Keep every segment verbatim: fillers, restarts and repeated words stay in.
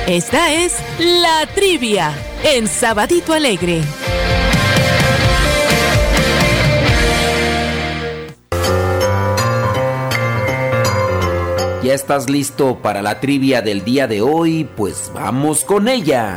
Esta es La Trivia en Sabadito Alegre. ¿Ya estás listo para la trivia del día de hoy? Pues vamos con ella.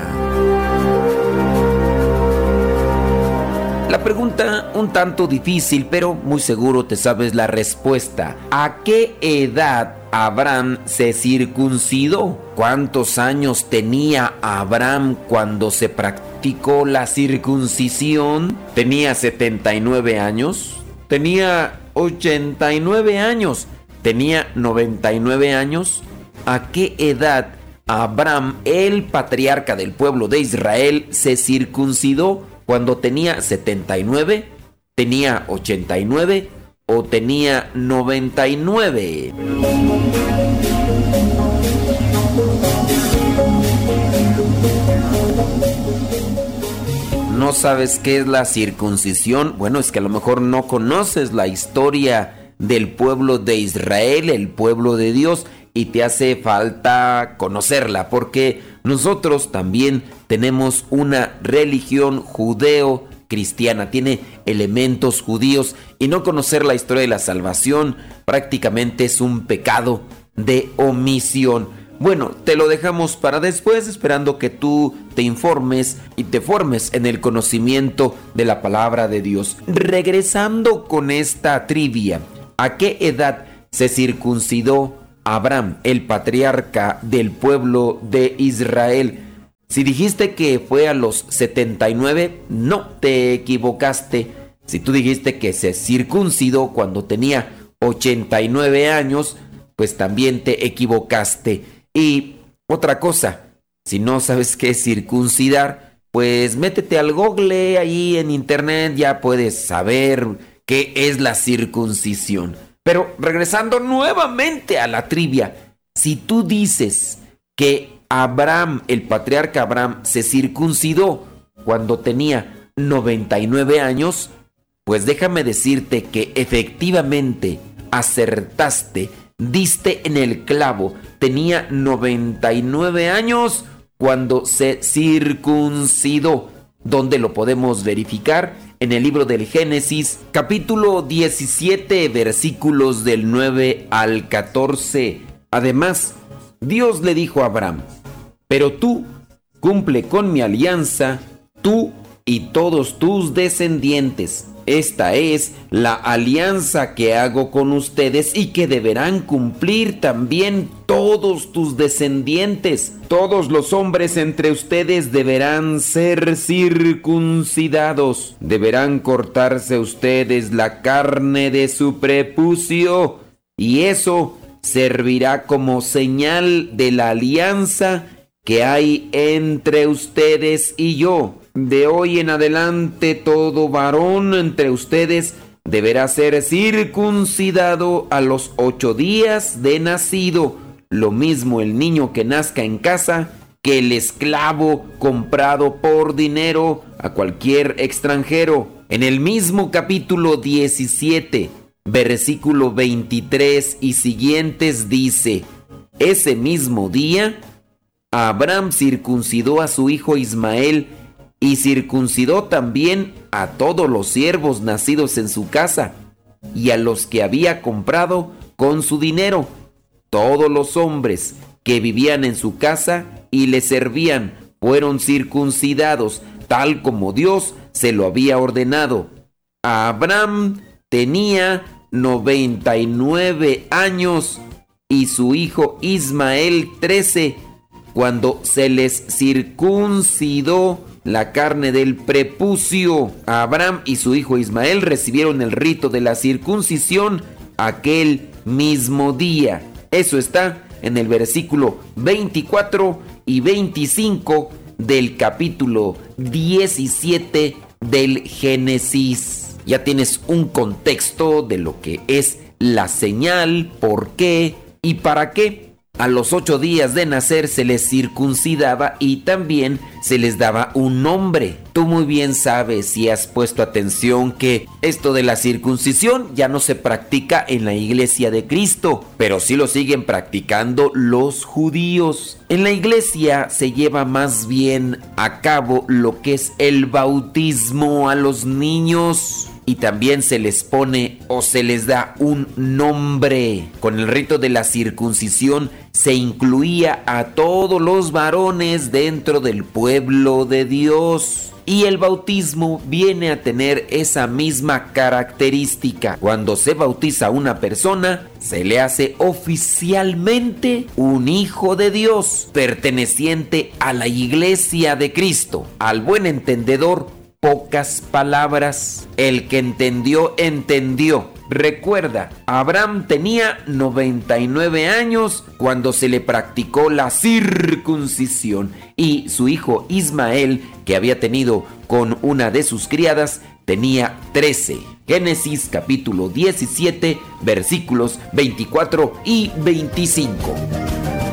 La pregunta un tanto difícil, pero muy seguro te sabes la respuesta. ¿A qué edad Abraham se circuncidó? ¿Cuántos años tenía Abraham cuando se practicó la circuncisión? ¿Tenía setenta y nueve años? ¿Tenía ochenta y nueve años? ¿Tenía noventa y nueve años? ¿A qué edad Abraham, el patriarca del pueblo de Israel, se circuncidó? ¿Cuando tenía setenta y nueve? ¿Tenía ochenta y nueve? ¿O tenía noventa y nueve? ¿No sabes qué es la circuncisión? Bueno, es que a lo mejor no conoces la historia del pueblo de Israel, el pueblo de Dios, y te hace falta conocerla, porque nosotros también tenemos una religión judeo-cristiana, tiene elementos judíos, y no conocer la historia de la salvación prácticamente es un pecado de omisión. Bueno, te lo dejamos para después, esperando que tú te informes y te formes en el conocimiento de la palabra de Dios. Regresando con esta trivia, ¿a qué edad se circuncidó Abraham, el patriarca del pueblo de Israel? Si dijiste que fue a los setenta y nueve, no, te equivocaste. Si tú dijiste que se circuncidó cuando tenía ochenta y nueve años, pues también te equivocaste. Y otra cosa, si no sabes qué es circuncidar, pues métete al Google ahí en internet, ya puedes saber qué es la circuncisión. Pero regresando nuevamente a la trivia, si tú dices que Abraham, el patriarca Abraham, se circuncidó cuando tenía noventa y nueve años, pues déjame decirte que efectivamente acertaste, diste en el clavo. Tenía noventa y nueve años cuando se circuncidó. ¿Dónde lo podemos verificar? En el libro del Génesis, capítulo diecisiete, versículos del nueve al catorce. Además, Dios le dijo a Abraham: pero tú cumple con mi alianza, tú y todos tus descendientes. Esta es la alianza que hago con ustedes y que deberán cumplir también todos tus descendientes. Todos los hombres entre ustedes deberán ser circuncidados. Deberán cortarse ustedes la carne de su prepucio, y eso servirá como señal de la alianza que hay entre ustedes y yo. De hoy en adelante todo varón entre ustedes deberá ser circuncidado a los ocho días de nacido. Lo mismo el niño que nazca en casa que el esclavo comprado por dinero a cualquier extranjero. En el mismo capítulo diecisiete, versículo veintitrés y siguientes dice: ese mismo día Abraham circuncidó a su hijo Ismael y circuncidó también a todos los siervos nacidos en su casa y a los que había comprado con su dinero. Todos los hombres que vivían en su casa y le servían fueron circuncidados, tal como Dios se lo había ordenado. Abraham tenía noventa y nueve años y su hijo Ismael trece, cuando se les circuncidó la carne del prepucio. Abraham y su hijo Ismael recibieron el rito de la circuncisión aquel mismo día. Eso está en el versículo veinticuatro y veinticinco del capítulo diecisiete del Génesis. Ya tienes un contexto de lo que es la señal, por qué y para qué. A los ocho días de nacer se les circuncidaba y también se les daba un nombre. Tú muy bien sabes, si has puesto atención, que esto de la circuncisión ya no se practica en la iglesia de Cristo, pero sí lo siguen practicando los judíos. En la iglesia se lleva más bien a cabo lo que es el bautismo a los niños. Y también se les pone o se les da un nombre. Con el rito de la circuncisión se incluía a todos los varones dentro del pueblo de Dios. Y el bautismo viene a tener esa misma característica. Cuando se bautiza a una persona, se le hace oficialmente un hijo de Dios, perteneciente a la iglesia de Cristo. Al buen entendedor, pocas palabras. El que entendió, entendió. Recuerda, Abraham tenía noventa y nueve años cuando se le practicó la circuncisión y su hijo Ismael, que había tenido con una de sus criadas, tenía trece. Génesis capítulo diecisiete, versículos veinticuatro y veinticinco.